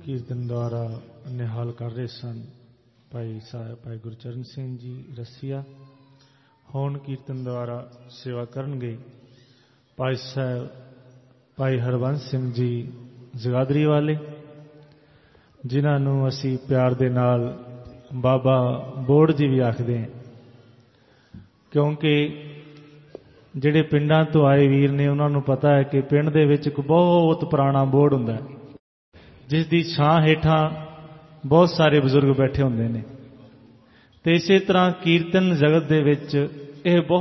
ਕੀਰਤਨ ਦੁਆਰਾ ਨਿਹਾਲ ਕਰ ਰਹੇ ਸਨ ਭਾਈ ਗੁਰਚਰਨ ਸਿੰਘ ਜੀ ਰਸੀਆ। ਹੁਣ ਕੀਰਤਨ ਦੁਆਰਾ ਸੇਵਾ ਕਰਨਗੇ ਭਾਈ ਹਰਬੰਸ ਸਿੰਘ ਜੀ ਜਗਾਦਰੀ ਵਾਲੇ, ਜਿਨ੍ਹਾਂ ਨੂੰ ਅਸੀਂ ਪਿਆਰ ਦੇ ਨਾਲ ਬਾਬਾ ਬੋੜ ਜੀ ਵੀ ਆਖਦੇ ਹਾਂ, ਕਿਉਂਕਿ ਜਿਹੜੇ ਪਿੰਡਾਂ ਤੋਂ ਆਏ ਵੀਰ ਨੇ ਉਹਨਾਂ ਨੂੰ ਪਤਾ ਹੈ ਕਿ ਪਿੰਡ ਦੇ ਵਿੱਚ ਇੱਕ ਬਹੁਤ ਪੁਰਾਣਾ ਬੋੜ ਹੁੰਦਾ, ਜਿਸ ਦੀ ਛਾਂ ਹੇਠਾਂ ਬਹੁਤ ਸਾਰੇ ਬਜ਼ੁਰਗ ਬੈਠੇ ਹੁੰਦੇ ਨੇ। ਤੇ ਇਸੇ ਤਰ੍ਹਾਂ ਕੀਰਤਨ ਜਗਤ ਦੇ ਵਿੱਚ ਇਹ ਬਹੁਤ